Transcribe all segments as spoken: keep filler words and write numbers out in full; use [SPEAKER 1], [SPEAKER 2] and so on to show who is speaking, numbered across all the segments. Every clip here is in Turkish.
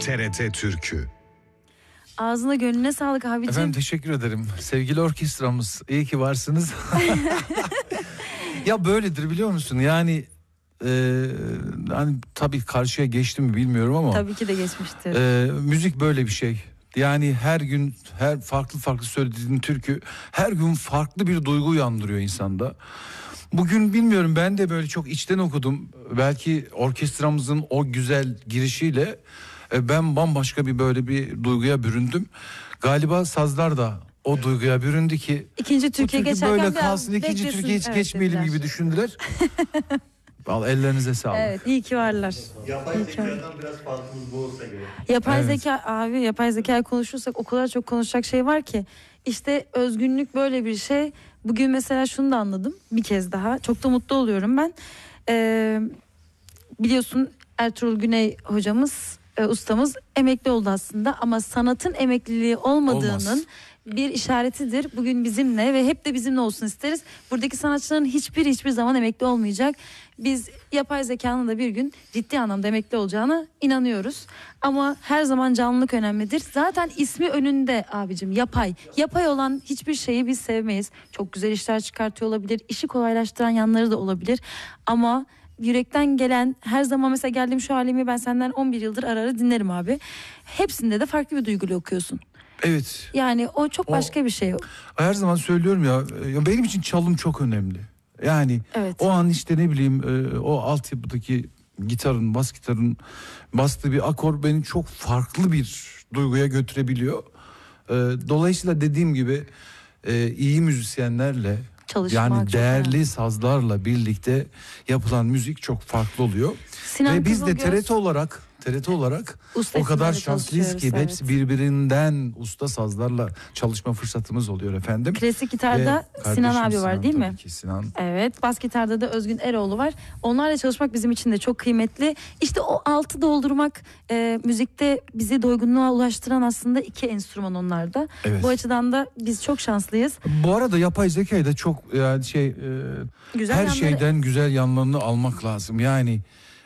[SPEAKER 1] T R T Türkü.
[SPEAKER 2] Ağzına gönlüne sağlık abicim.
[SPEAKER 3] Efendim teşekkür ederim. Sevgili orkestramız, iyi ki varsınız. Ya böyledir biliyor musun? Yani e, hani tabii karşıya geçti mi bilmiyorum ama.
[SPEAKER 2] Tabii ki de geçmiştir.
[SPEAKER 3] E, müzik böyle bir şey. Yani her gün her farklı farklı söylediğin türkü her gün farklı bir duygu uyandırıyor insanda. Bugün bilmiyorum, ben de böyle çok içten okudum. Belki orkestramızın o güzel girişiyle ben bambaşka bir böyle bir duyguya büründüm. Galiba sazlar da o duyguya büründü ki
[SPEAKER 2] İkinci Türkiye
[SPEAKER 3] türkü
[SPEAKER 2] geçerken
[SPEAKER 3] böyle kalsın, ikinci
[SPEAKER 2] beklesin.
[SPEAKER 3] Türkiye hiç
[SPEAKER 2] Evet,
[SPEAKER 3] geçmeyelim
[SPEAKER 2] dediler.
[SPEAKER 3] gibi düşündüler. Vallahi ellerinize sağlık.
[SPEAKER 2] Evet, iyi ki varlar.
[SPEAKER 4] Yapay
[SPEAKER 2] İyi ki
[SPEAKER 4] zekadan
[SPEAKER 2] varlar.
[SPEAKER 4] biraz farkımız bu olsa gerek.
[SPEAKER 2] Yapay
[SPEAKER 3] Evet.
[SPEAKER 2] zeka abi, yapay zekayı konuşursak o kadar çok konuşacak şey var ki. İşte özgünlük böyle bir şey. Bugün mesela şunu da anladım bir kez daha. Çok da mutlu oluyorum ben. Ee, biliyorsun Ertuğrul Güney hocamız, e, ustamız emekli oldu aslında. Ama sanatın emekliliği olmadığının
[SPEAKER 3] Olmaz.
[SPEAKER 2] bir işaretidir. Bugün bizimle ve hep de bizimle olsun isteriz. Buradaki sanatçıların hiçbiri hiçbir zaman emekli olmayacak. Biz yapay zekanın da bir gün ciddi anlamda emekli olacağına inanıyoruz. Ama her zaman canlılık önemlidir. Zaten ismi önünde abicim, yapay. Yapay olan hiçbir şeyi biz sevmeyiz. Çok güzel işler çıkartıyor olabilir. İşi kolaylaştıran yanları da olabilir. Ama yürekten gelen, her zaman mesela geldiğim şu halimi ben senden on bir yıldır ara ara dinlerim abi. Hepsinde de farklı bir duyguyla okuyorsun.
[SPEAKER 3] Evet.
[SPEAKER 2] Yani o çok başka
[SPEAKER 3] O-
[SPEAKER 2] bir şey.
[SPEAKER 3] Her zaman söylüyorum ya, ya benim için çalım çok önemli. Yani
[SPEAKER 2] Evet.
[SPEAKER 3] o an işte ne bileyim e, o altyapıdaki gitarın, bas gitarın bastığı bir akor beni çok farklı bir duyguya götürebiliyor. E, dolayısıyla dediğim gibi e, iyi müzisyenlerle,
[SPEAKER 2] Çalışmak
[SPEAKER 3] yani
[SPEAKER 2] çok
[SPEAKER 3] değerli
[SPEAKER 2] önemli.
[SPEAKER 3] sazlarla birlikte yapılan müzik çok farklı oluyor.
[SPEAKER 2] Sinan
[SPEAKER 3] Ve biz de
[SPEAKER 2] Kızılgöz-
[SPEAKER 3] T R T olarak T R T olarak
[SPEAKER 2] Usta
[SPEAKER 3] o kadar
[SPEAKER 2] isimlerle
[SPEAKER 3] şanslıyız ki
[SPEAKER 2] çalışıyoruz,
[SPEAKER 3] hepsi
[SPEAKER 2] evet.
[SPEAKER 3] birbirinden usta sazlarla çalışma fırsatımız oluyor efendim.
[SPEAKER 2] Klasik gitarda
[SPEAKER 3] Ve
[SPEAKER 2] Sinan
[SPEAKER 3] kardeşim
[SPEAKER 2] abi var
[SPEAKER 3] Sinan,
[SPEAKER 2] değil mi?
[SPEAKER 3] tabii ki Sinan.
[SPEAKER 2] Evet, bas gitarda da Özgün Eroğlu var. Onlarla çalışmak bizim için de çok kıymetli. İşte o altı doldurmak, e, müzikte bizi doygunluğa ulaştıran aslında iki enstrüman onlarda.
[SPEAKER 3] Evet.
[SPEAKER 2] Bu açıdan da biz çok şanslıyız.
[SPEAKER 3] Bu arada yapay zekayı da çok yani şey e,
[SPEAKER 2] Güzel
[SPEAKER 3] her
[SPEAKER 2] yanları-
[SPEAKER 3] şeyden güzel yanlarını almak lazım. Yani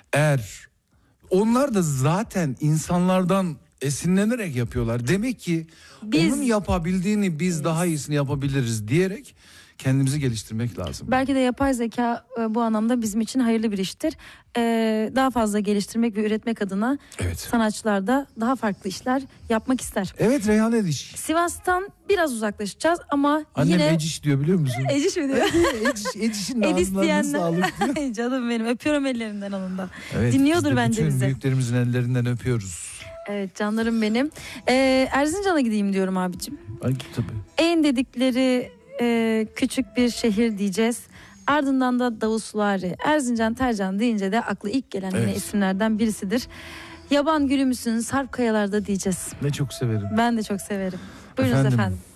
[SPEAKER 3] eğer onlar da zaten insanlardan esinlenerek yapıyorlar. Demek ki
[SPEAKER 2] Biz-
[SPEAKER 3] onun yapabildiğini biz daha iyisini yapabiliriz diyerek kendimizi geliştirmek lazım.
[SPEAKER 2] Belki de yapay zeka e, bu anlamda bizim için hayırlı bir iştir. E, daha fazla geliştirmek ve üretmek adına
[SPEAKER 3] Evet.
[SPEAKER 2] sanatçılar da daha farklı işler yapmak ister.
[SPEAKER 3] Evet, Reyhan Ediş.
[SPEAKER 2] Sivas'tan biraz uzaklaşacağız ama
[SPEAKER 3] Annem
[SPEAKER 2] yine...
[SPEAKER 3] Eciş diyor biliyor musun?
[SPEAKER 2] Eciş mi diyor?
[SPEAKER 3] Eciş, Eciş'in
[SPEAKER 2] Edis
[SPEAKER 3] ağzından
[SPEAKER 2] diyenler.
[SPEAKER 3] sağlık diyor.
[SPEAKER 2] Ay canım benim, öpüyorum ellerinden onun da.
[SPEAKER 3] Evet,
[SPEAKER 2] Dinliyordur
[SPEAKER 3] biz de
[SPEAKER 2] bence
[SPEAKER 3] bütün
[SPEAKER 2] bizi.
[SPEAKER 3] büyüklerimizin ellerinden öpüyoruz.
[SPEAKER 2] Evet canlarım benim. Ee, Erzincan'a gideyim diyorum abicim.
[SPEAKER 3] Ay, tabii.
[SPEAKER 2] En dedikleri e, küçük bir şehir diyeceğiz. Ardından da Davusluari. Erzincan, Tercan deyince de aklı ilk gelen yine
[SPEAKER 3] Evet.
[SPEAKER 2] isimlerden birisidir. Yaban gülü müsün, Sarp kayalarda diyeceğiz.
[SPEAKER 3] Ne çok severim.
[SPEAKER 2] Ben de çok severim. Buyurunuz
[SPEAKER 3] Efendim?
[SPEAKER 2] efendim.